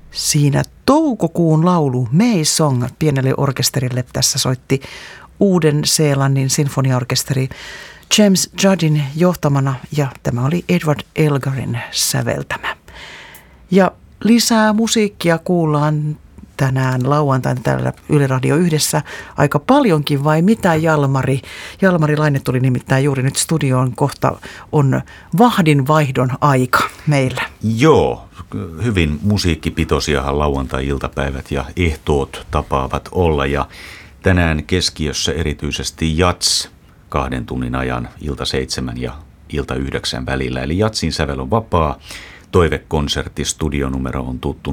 Siinä toukokuun laulu May Song pienelle orkesterille. Tässä soitti Uuden-Seelannin sinfoniaorkesteri James Juddin johtamana ja tämä oli Edward Elgarin säveltämä. Ja lisää musiikkia kuullaan tänään lauantaina täällä Yle Radio Yhdessä aika paljonkin, vai mitä Jalmari? Jalmari Laine tuli nimittäin juuri nyt studioon, kohta on vahdinvaihdon aika meillä. Joo, hyvin musiikkipitoisiahan lauantai-iltapäivät ja ehtoot tapaavat olla ja tänään keskiössä erityisesti jats 2 tunnin ajan ilta 7 ja ilta 9 välillä. Eli jatsin sävel on vapaa. Toivekonsertti, studionumero on tuttu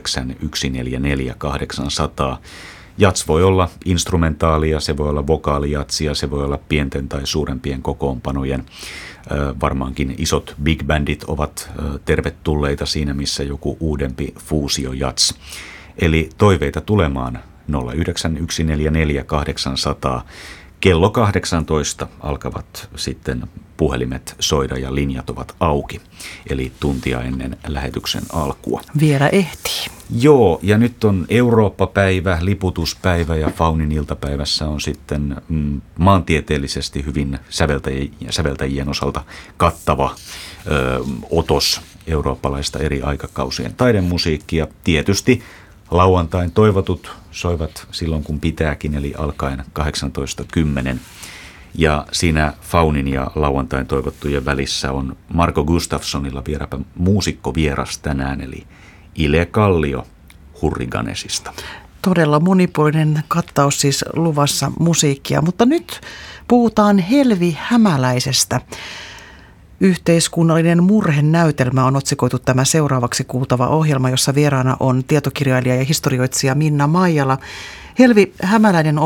09144 Jats voi olla instrumentaalia, se voi olla vokaalijatsia, se voi olla pienten tai suurempien kokoonpanojen. Varmaankin isot big bandit ovat tervetulleita siinä, missä joku uudempi fuusiojats. Eli toiveita tulemaan 09144 Kello 18 alkavat sitten puhelimet soida ja linjat ovat auki, eli tuntia ennen lähetyksen alkua. Vielä ehtii. Joo, ja nyt on Eurooppa-päivä, liputuspäivä ja Faunin iltapäivässä on sitten maantieteellisesti hyvin säveltäjien osalta kattava otos eurooppalaista eri aikakausien taidemusiikkia. Tietysti lauantain toivotut soivat silloin kun pitääkin, eli alkaen 18.10. Ja siinä Faunin ja lauantain toivottujen välissä on Marko Gustafssonilla vieläpä muusikkovieras tänään, eli Ile Kallio Hurriganesista. Todella monipuolinen kattaus siis luvassa musiikkia, mutta nyt puhutaan Helvi Hämäläisestä. Yhteiskunnallinen murhenäytelmä on otsikoitu tämä seuraavaksi kuultava ohjelma, jossa vieraana on tietokirjailija ja historioitsija Minna Maijala. Helvi Hämäläinen